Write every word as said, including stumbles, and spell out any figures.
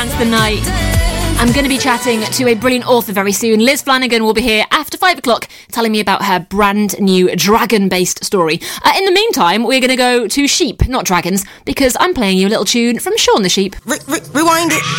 That's the night. I'm going to be chatting to a brilliant author very soon. Liz Flanagan will be here after five o'clock telling me about her brand new dragon-based story. Uh, in the meantime, we're going to go to sheep, not dragons, because I'm playing you a little tune from Shaun the Sheep. Re- re- rewind it.